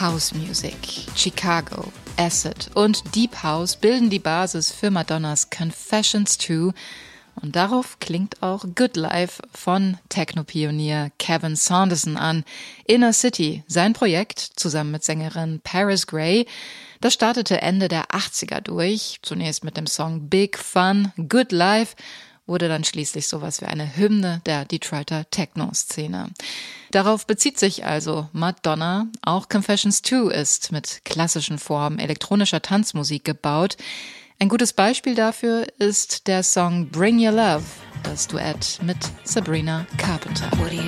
House Music, Chicago, Acid und Deep House bilden die Basis für Madonnas Confessions 2 und darauf klingt auch Good Life von Techno-Pionier Kevin Saunderson an. Inner City, sein Projekt, zusammen mit Sängerin Paris Grey, das startete Ende der 80er durch, zunächst mit dem Song Big Fun, Good Life, wurde dann schließlich sowas wie eine Hymne der Detroiter Techno-Szene. Darauf bezieht sich also Madonna. Auch Confessions 2 ist mit klassischen Formen elektronischer Tanzmusik gebaut. Ein gutes Beispiel dafür ist der Song Bring Your Love, das Duett mit Sabrina Carpenter.